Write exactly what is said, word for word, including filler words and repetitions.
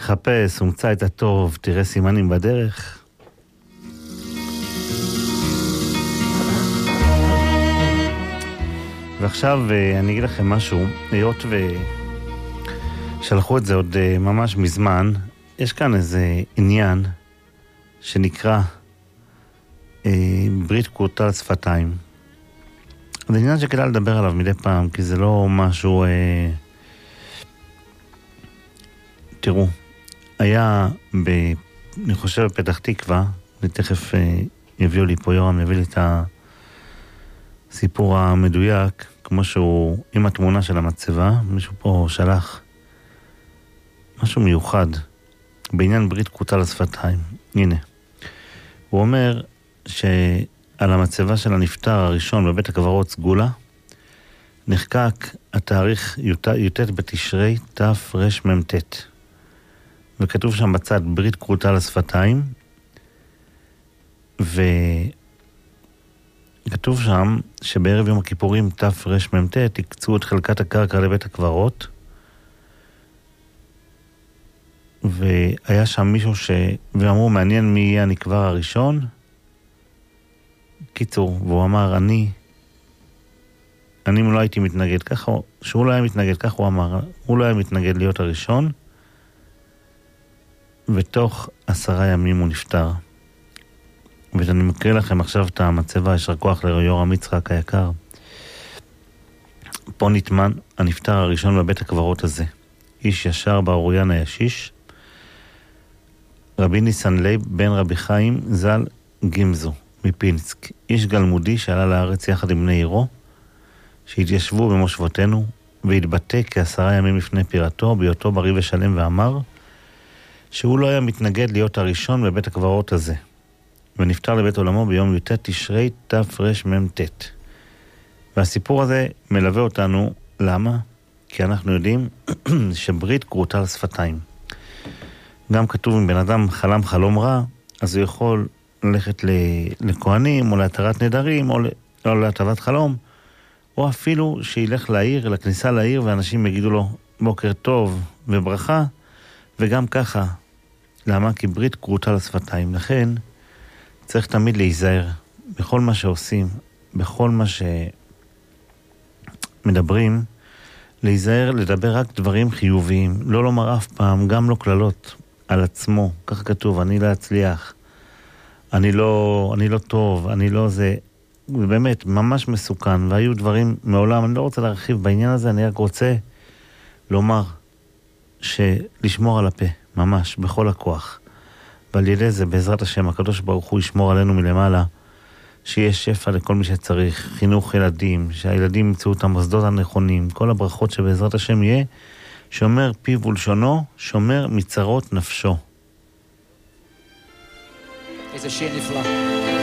חפש, ומצא את הטוב, תראה סימנים בדרך. ועכשיו אני אגיד לכם משהו, היות ושלחו את זה עוד ממש מזמן, יש כאן איזה עניין שנקרא אה, ברית כרותה על שפתיים. זה עניין שכדאי לדבר עליו מדי פעם, כי זה לא משהו... אה, תראו, היה, ב, אני חושב, בפתח תקווה, ותכף אה, יביאו לי פה יורם, יביא לי את הסיפור המדויק, כמו שהוא, עם התמונה של המצבה, מישהו פה שלח משהו מיוחד, בעניין ברית כרותה על השפתיים. הנה. הוא אומר שעל המצבה של הנפטר הראשון בבית הקברות סגולה, נחקק התאריך י"ט בתשרי תרמ"ט. וכתוב שם בצד ברית כרותה על השפתיים, וכתוב שם שבערב יום הכיפורים תרמ"ט הקצו את חלקת הקרקע לבית הקברות, והיה שם מישהו ש... ואמרו, מעניין מי יהיה הנקבר הראשון. קיצור, והוא אמר, אני, אני לא הייתי מתנגד ככה, שהוא לא היה מתנגד ככה, הוא אמר, הוא לא היה מתנגד להיות הראשון, ותוך עשרה ימים הוא נפטר. ואני מקריא לכם עכשיו את המצבה, ישר כוח ליורם יצחק היקר. פה נטמן הנפטר הראשון בבית הקברות הזה. איש ישר באוריין הישיש, רבי ניסן לייב בן רבי חיים ז"ל גימזו מפינסק, איש גלמודי שעלה לארץ יחד עם בני עירו, שהתיישבו במושבותינו, והתבטא כעשרה ימים לפני פירתו, בהיותו בריא ושלם, ואמר שהוא לא היה מתנגד להיות הראשון בבית הקברות הזה, ונפטר לבית עולמו ביום י"ט תשרי תרמ"ט. והסיפור הזה מלווה אותנו, למה? כי אנחנו יודעים שברית כרותה על שפתיים. גם כתוב, אם בן אדם חלם חלום רע, אז הוא יכול ללכת לכהנים, או להתרת נדרים, או להטבת חלום, או אפילו שילך לעיר, לכניסה לעיר, ואנשים יגידו לו בוקר טוב וברכה, וגם ככה. למה? כי ברית כרותה על השפתיים. לכן צריך תמיד להיזהר בכל מה שעושים, בכל מה שמדברים, להיזהר לדבר רק דברים חיוביים, לא לומר אף פעם, גם לא כללות על עצמו. כך כתוב, אני לא אצליח, אני לא, אני לא טוב, אני לא זה. זה באמת ממש מסוכן, והיו דברים מעולם, אני לא רוצה להרחיב בעניין הזה, אני רק רוצה לומר שלשמור על הפה, ממש, בכל הכוח. ועל ידי זה, בעזרת השם, הקדוש ברוך הוא ישמור עלינו מלמעלה, שיש שפע לכל מי שצריך, חינוך ילדים, שהילדים ימצאו את המוסדות הנכונים, כל הברכות שבעזרת השם יהיה, שומר פיו ולשונו, שומר מצרות נפשו. איזה שיר נפלא.